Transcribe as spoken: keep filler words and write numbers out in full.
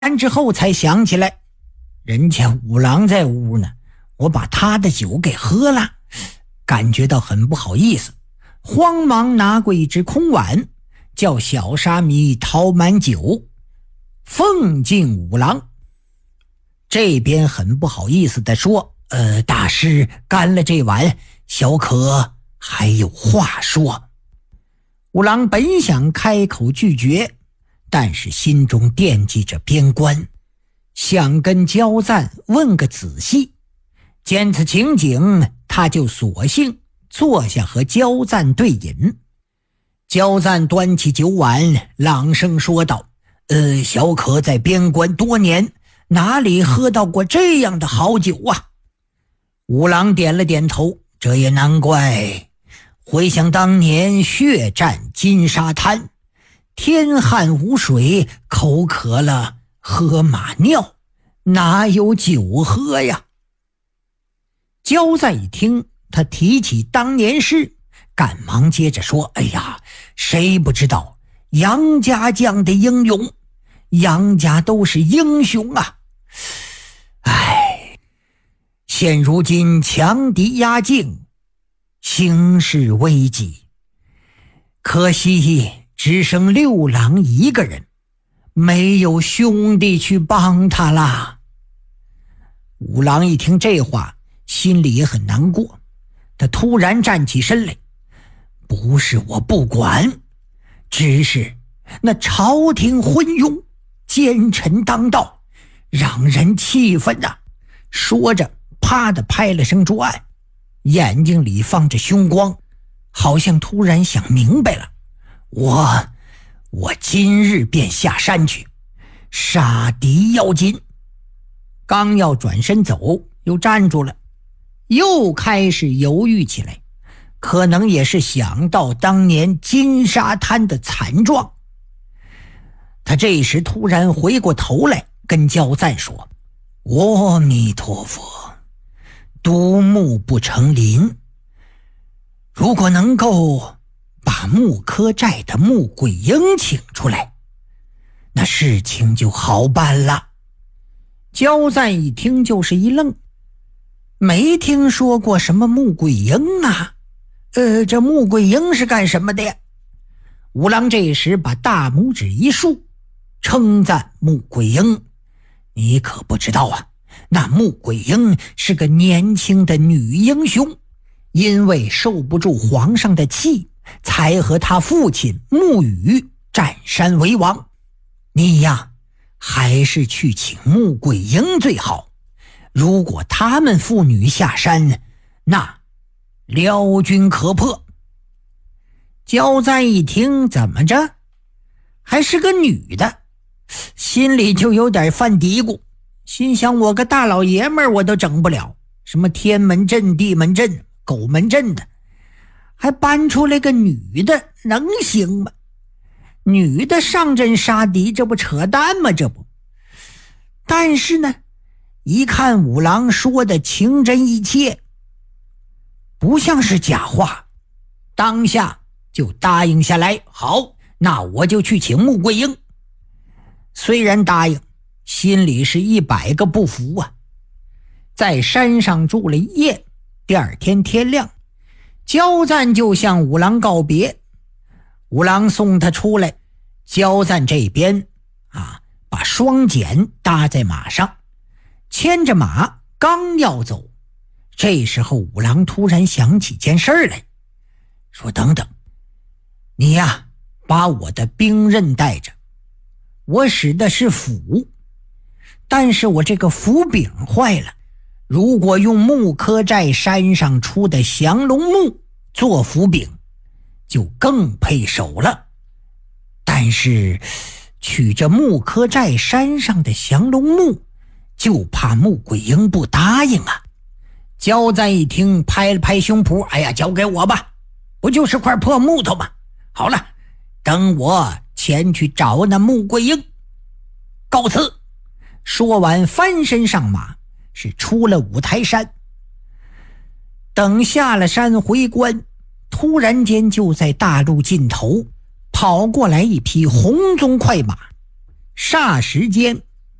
完之后才想起来，人家五郎在屋呢，我把他的酒给喝了，感觉到很不好意思，慌忙拿过一只空碗，叫小沙弥掏满酒，奉敬五郎。这边很不好意思地说，呃，大师干了这碗，小可还有话说。五郎本想开口拒绝，但是心中惦记着边关，想跟焦赞问个仔细。见此情景，他就索性坐下和焦赞对饮。焦赞端起酒碗，朗声说道，呃，小可在边关多年，哪里喝到过这样的好酒啊？五郎点了点头，这也难怪。回想当年血战金沙滩，天旱无水，口渴了喝马尿，哪有酒喝呀？焦赞一听他提起当年事，赶忙接着说，哎呀，谁不知道杨家将的英勇，杨家都是英雄啊。唉，现如今强敌压境，形势危急，可惜只剩六郎一个人，没有兄弟去帮他啦。五郎一听这话，心里也很难过，他突然站起身来，不是我不管，只是那朝廷昏庸，奸臣当道，让人气愤呐、啊！说着啪的拍了声桌案，眼睛里放着凶光，好像突然想明白了，我我今日便下山去杀敌要紧。刚要转身走，又站住了，又开始犹豫起来，可能也是想到当年金沙滩的惨状。他这时突然回过头来跟焦赞说，阿弥陀佛，独木不成林，如果能够把木柯寨的穆桂英请出来，那事情就好办了。焦赞一听就是一愣，没听说过什么穆桂英啊，呃，这穆桂英是干什么的呀？五郎这时把大拇指一竖，称赞穆桂英，你可不知道啊，那穆桂英是个年轻的女英雄，因为受不住皇上的气，才和他父亲穆羽占山为王。你呀，还是去请穆桂英最好，如果他们父女下山，那辽军可破。焦赞一听，怎么着还是个女的，心里就有点犯嘀咕，心想我个大老爷们儿我都整不了，什么天门阵地门阵狗门阵的，还搬出来个女的，能行吗？女的上阵杀敌，这不扯淡吗？这不。但是呢，一看五郎说的情真意切，不像是假话，当下就答应下来，好，那我就去请穆桂英。虽然答应，心里是一百个不服啊。在山上住了一夜，第二天天亮，焦赞就向五郎告别。五郎送他出来，焦赞这边啊，把双锏搭在马上，牵着马刚要走，这时候五郎突然想起件事来，说等等，你呀，把我的兵刃带着，我使的是斧，但是我这个斧柄坏了，如果用木柯寨山上出的降龙木做斧柄，就更配手了。但是取着木柯寨山上的降龙木，就怕穆桂英不答应啊。焦赞一听，拍了拍胸脯，哎呀，交给我吧，不就是块破木头吗？好了，等我前去找那穆桂英，告辞。说完翻身上马，是出了五台山。等下了山回关，突然间就在大路尽头跑过来一匹红鬃快马，霎时间